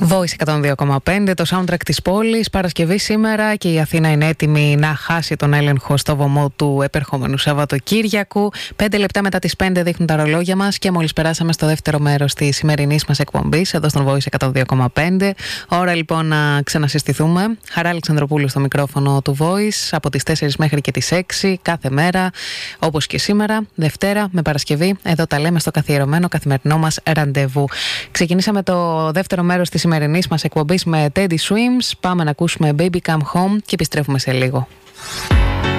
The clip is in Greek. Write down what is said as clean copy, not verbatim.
Voice 102,5, το soundtrack της πόλης. Παρασκευή σήμερα και η Αθήνα είναι έτοιμη να χάσει τον έλεγχο στο βωμό του επερχόμενου Σαββατοκύριακου. 5 λεπτά μετά τις 5 δείχνουν τα ρολόγια μας και μόλις περάσαμε στο δεύτερο μέρος της σημερινής μας εκπομπής εδώ στον Voice 102,5. Ώρα λοιπόν να ξανασυστηθούμε. Χαρά Αλεξανδροπούλου στο μικρόφωνο του Voice από τις 4 μέχρι και τις 6 κάθε μέρα, όπως και σήμερα, Δευτέρα με Παρασκευή. Εδώ τα λέμε στο καθιερωμένο καθημερινό μας ραντεβού. Ξεκινήσαμε το δεύτερο μέρος της σημερινής μας εκπομπής με Teddy Swims. Πάμε να ακούσουμε Baby Come Home και επιστρέφουμε σε λίγο.